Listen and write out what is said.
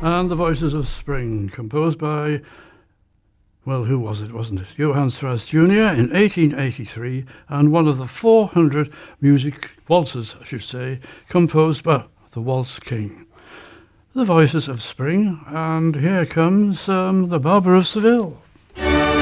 And The Voices of Spring, composed by, well, who was it, wasn't it? Johann Strauss Jr. in 1883, and one of the 400 waltzes, I should say, composed by the Waltz King. The Voices of Spring, and here comes the Barber of Seville.